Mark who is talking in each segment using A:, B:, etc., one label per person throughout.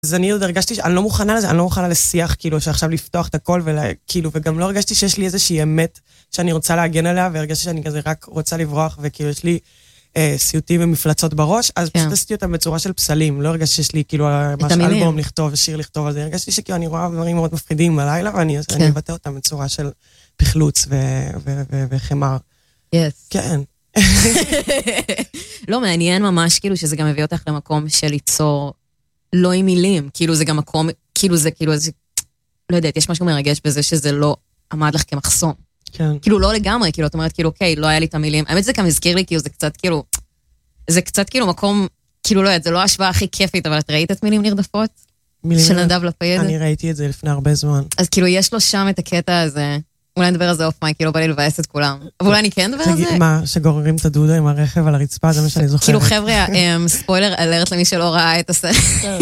A: אז אני עוד הרגשתי שאני לא מוכנה לזה, אני לא מוכנה לשיח, כאילו, שעכשיו לפתוח את הכל, וכאילו, וגם לא הרגשתי שיש לי איזושהי אמת שאני רוצה להגן עליה, והרגשתי שאני כזה רק רוצה לברוח, וכאילו, יש לי סיוטים ומפלצות בראש, אז פשוט עשיתי אותם בצורה של פסלים, לא הרגשתי שיש לי, כאילו, ממש אלבום לכתוב, שיר לכתוב, אז הרגשתי שכאילו, אני רואה דברים מאוד מפחידים בלילה, ואני אבטא אותם בצורה של פחלוץ וחמר. כן.
B: לא, מעניין ממש, כאילו, שזה גם מביא אותך למקום של ליצור לא עם מילים, כאילו זה גם מקום, כאילו זה, לא יודעת, יש משהו מרגש בזה שזה לא עמד לך כמחסום.
A: כן.
B: כאילו לא לגמרי, כאילו את אומרת, כאילו, אוקיי, לא היה לי את המילים. האמת זה גם הזכיר לי, כאילו זה קצת כאילו מקום, כאילו לא יודעת, זה לא ההשוואה הכי כיפית, אבל את ראית את מילים נרדפות? של נדב לפיד?
A: אני ראיתי את זה לפני הרבה זמן.
B: אז כאילו יש לו שם את הקטע הזה, אולי נדבר על זה אוף מייק, כאילו בא לי לבאס את כולם. אבל אולי אני כן נדבר על זה?
A: מה, שגוררים את הדודה עם הרכב על הרצפה, זה מה שאני זוכרת.
B: כאילו חבר'ה, ספוילר אלרט למי שלא ראה את הסרט.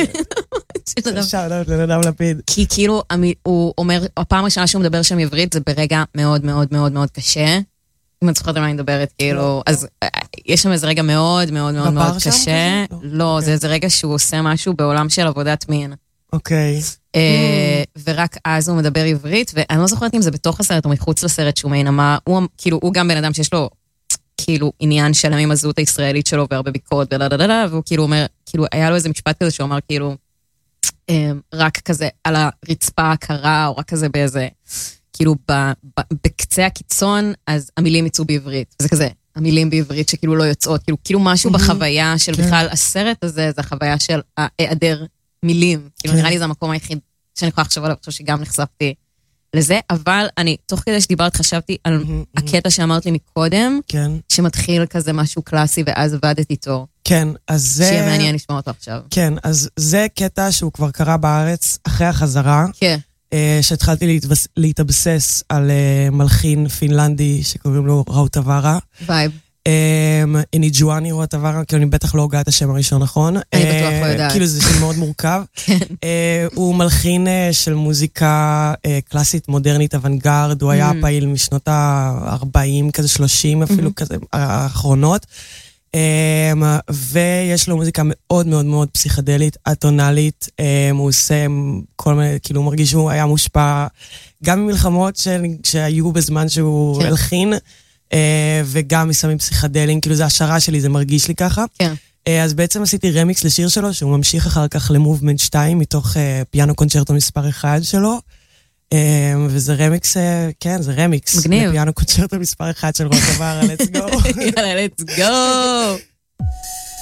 A: שאלות לנדב לפיד.
B: כי כאילו הוא אומר, הפעם הראשונה שהוא מדבר שם עברית, זה ברגע מאוד מאוד מאוד מאוד קשה. אם את זוכרת על מה אני מדברת, כאילו, אז יש שם איזה רגע מאוד מאוד מאוד מאוד קשה. לא, זה איזה רגע שהוא עושה משהו בעולם של עבודת מין.
A: אוקיי.
B: ורק אז הוא מדבר עברית, ואני לא זוכרת אם זה בתוך הסרט או מחוץ לסרט שהוא מעין כאילו, הוא גם בן אדם שיש לו, כאילו, עניין שלם עם הזהות הישראלית שלו, והרבה ביקורת, והוא כאילו אומר, כאילו, היה לו איזה משפט כזה שהוא אמר, כאילו, רק כזה על הרצפה הקרה, או רק כזה באיזה, כאילו, בקצה הקיצון, אז המילים יצאו בעברית. זה כזה, המילים בעברית שכאילו לא יוצאות, כאילו משהו בחוויה של בכלל הסרט הזה, זה החוויה של העדר מילים. כאילו נראה לי זה המקום היחיד שאני יכולה לחשוב עליו, חושב שגם נחשפתי לזה, אבל אני, תוך כדי שדיברת, חשבתי על הקטע שאמרת לי מקודם, שמתחיל כזה משהו קלאסי, ואז עבדת איתו.
A: כן, אז זה...
B: שיהיה מעניין לשמוע אותו עכשיו.
A: כן, אז זה קטע שהוא כבר קרה בארץ אחרי החזרה, שהתחלתי להתאבסס על מלחין פינלנדי שקוראים לו ראוטווארה.
B: וייב.
A: איניג'ואני ראוטווארה, כאילו אני בטח לא הוגע את השם הראשון נכון.
B: אני בטוח לא יודעת.
A: כאילו זה שם מאוד מורכב. הוא מלחין של מוזיקה קלאסית, מודרנית, אוונגרד, הוא היה פעיל משנות ה-40, כזה 30 אפילו, כזה האחרונות. ויש לו מוזיקה מאוד מאוד מאוד פסיכדלית, אטונלית, הוא עושה כל מיני, כאילו הוא מרגיש שהוא היה מושפע גם ממלחמות שהיו בזמן שהוא הלחין, וגם מסמים פסיכדליים, כאילו זה השערה שלי, זה מרגיש לי ככה. אז בעצם עשיתי רמיקס לשיר שלו, שהוא ממשיך אחר כך למובמנט 2, מתוך פיאנו קונצ'רטו מספר 1 שלו, וזה רמיקס, כן, זה רמיקס.
B: מגניב.
A: פיאנו קונצ'רטו מספר 1 של ראוטווארה, let's go.
B: יאללה, let's go.